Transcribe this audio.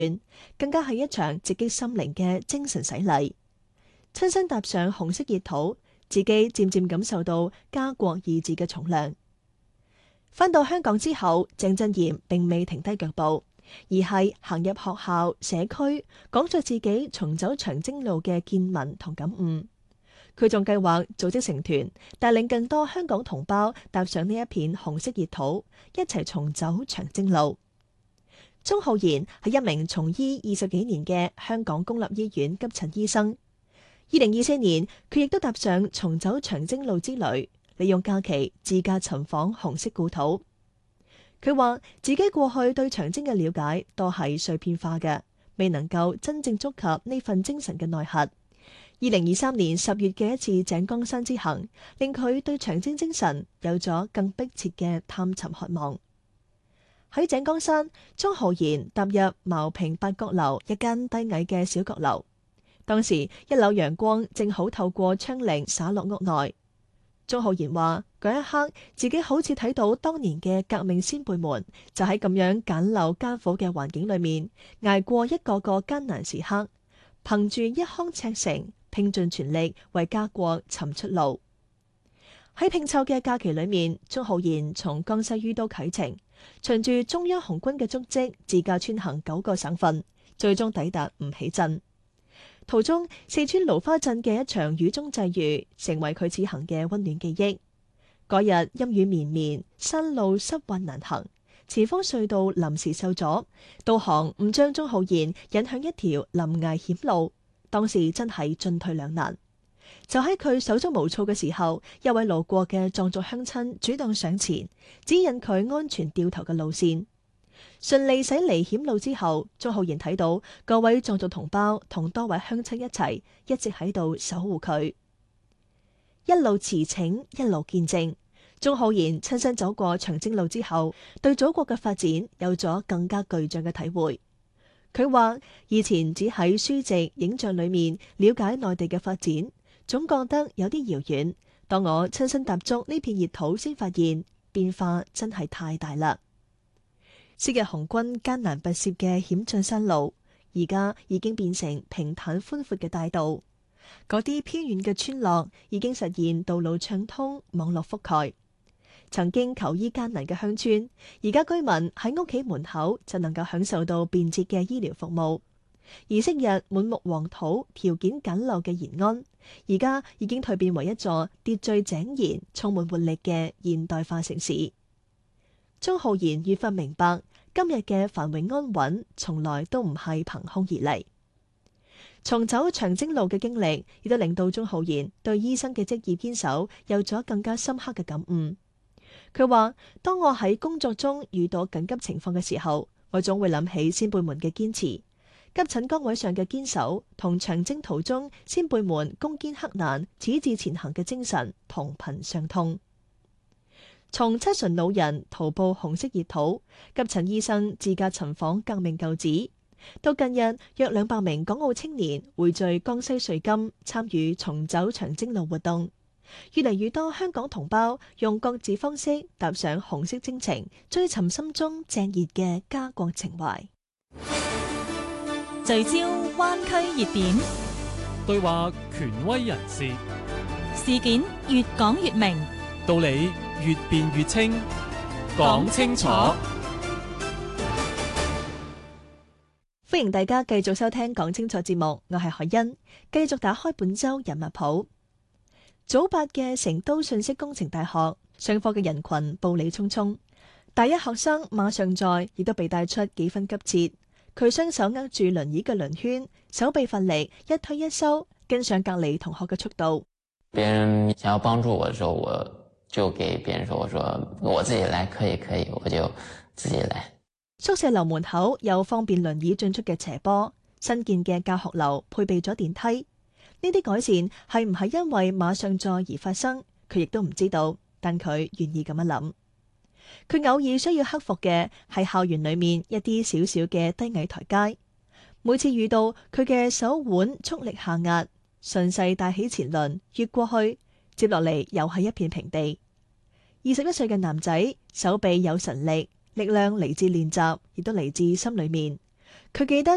更加係一場直擊心靈嘅精神洗禮。親身踏上紅色熱土，自己漸漸感受到家國二字嘅重量。返到香港之後，鄭振賢並未停低腳步，而係行入學校、社區，講述自己重走長征路嘅見聞同感悟。佢仲計劃組織成團，帶領更多香港同胞踏上呢一片紅色熱土，一齊重走長征路。鍾浩然係一名從醫20幾年嘅香港公立醫院急診醫生。2024年，佢亦都踏上重走長征路之旅，利用假期自駕尋訪紅色故土。佢話自己過去對長征嘅了解多係碎片化嘅，未能夠真正觸及呢份精神嘅內核。2023年10月嘅一次井岡山之行，令佢對長征精神有咗更迫切嘅探尋渴望。喺井岡山，鍾浩然踏入茅坪八角樓一間低矮嘅小閣樓。當時一樓陽光正好透過窗棂灑落屋內。鍾浩然話：嗰一刻自己好似睇到當年嘅革命先輩們，就喺咁樣簡陋艱苦嘅環境裏面，捱過一個個艱難時刻，憑住一腔赤誠，拼盡全力為家國尋出路。喺拼湊嘅假期裏面，鍾浩然從江西于都啟程，循住中央紅軍嘅足跡，自駕穿行9個省份，最終抵達吳起鎮。途中，四川蘆花鎮嘅一場雨中際遇，成為佢此行嘅溫暖記憶。嗰日陰雨綿綿，山路濕滑難行，前方隧道臨時受阻，導航誤將鍾浩然引向一條臨崖險路，當時真係進退兩難。就喺佢手足無措嘅時候，一位路過嘅藏族鄉親主動上前，指引佢安全掉頭嘅路線。順利駛離險路之後，鍾浩然睇到各位藏族同胞同多位鄉親一直喺度守護佢。一路馳騁，一路見證，鍾浩然親身走過長征路之後，對祖國嘅發展有咗更加具象嘅體會。佢話以前只喺書籍影像裏面了解內地嘅發展，總覺得有啲遙遠。當我親身踏足呢片熱土，先發現變化真係太大啦。昔日紅軍艱難跋涉嘅險峻山路，而家已經變成平坦寬闊嘅大道。嗰啲偏遠嘅村落已經實現道路暢通、網絡覆蓋。曾經求醫艱難嘅鄉村，而家居民喺屋企門口就能夠享受到便捷嘅醫療服務。而昔日滿目黃土、條件簡陋嘅延安，而家已經蛻變為一座秩序井然、充滿活力嘅現代化城市。鍾浩然越發明白，今日嘅繁榮安穩，從來都唔係憑空而嚟。重走長征路嘅經歷，亦都令到鍾浩然對醫生嘅職業堅守有咗更加深刻嘅感悟。佢話：當我喺工作中遇到緊急情況嘅時候，我總會諗起先輩們嘅堅持，急診崗位上嘅堅守，同長征途中先輩們攻堅克難、矢志前行嘅精神同頻相通。從七旬老人徒步紅色熱土，急診醫生自駕尋訪革命舊址，到近日約200名港澳青年匯聚江西瑞金，參與重走長征路活動。越嚟越多香港同胞用各自方式踏上紅色征程，追尋心中炙熱嘅家國情懷。 聚焦灣區熱點， 對話權威人士， 事件越講越明， 道理越辯越清，講清楚。 歡迎大家繼續收聽講清楚節目，我係海欣，繼續打開本周人物譜。早八嘅成都信息工程大學上課嘅人群步履匆匆，大一學生馬上在亦都被帶出幾分急切。佢雙手握住輪椅嘅輪圈，手臂發力，一推一收，跟上隔離同學嘅速度。 別人想要幫助我的時候，我就給別人說，我說我自己來，可以，我就自己來。 宿舍樓門口有方便輪椅進出嘅斜坡，新建嘅教學樓配備咗電梯。呢啲改善係唔係因為馬上在而發生，佢亦都唔知道，但佢願意咁樣諗。佢偶爾需要克服嘅係校園裏面一啲小小嘅低矮台階，每次遇到佢嘅手腕蓄力下壓，順勢帶起前輪越過去，接落嚟又係一片平地。21歲嘅男仔手臂有神力，力量嚟自練習，亦都嚟自心裏面。佢記得